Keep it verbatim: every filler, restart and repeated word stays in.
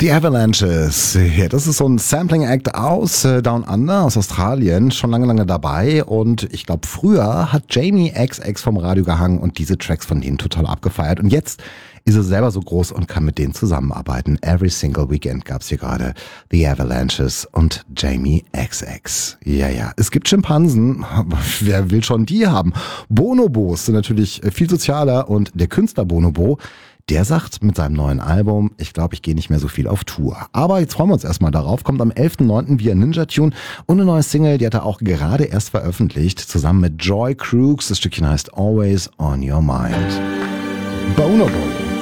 Die Avalanches, ja, das ist so ein Sampling-Act aus äh, Down Under, aus Australien, schon lange, lange dabei und ich glaube, früher hat Jamie X X vom Radio gehangen und diese Tracks von denen total abgefeiert und jetzt ist er selber so groß und kann mit denen zusammenarbeiten. Every Single Weekend gab's hier gerade The Avalanches und Jamie X X. Ja, ja, es gibt Schimpansen, aber wer will schon die haben? Bonobos sind natürlich viel sozialer und der Künstler Bonobo, der sagt mit seinem neuen Album, ich glaube, ich gehe nicht mehr so viel auf Tour. Aber jetzt freuen wir uns erstmal darauf. Kommt am elften neunten via Ninja Tune und eine neue Single, die hat er auch gerade erst veröffentlicht, zusammen mit Joy Crooks. Das Stückchen heißt Always on Your Mind. Bonobo.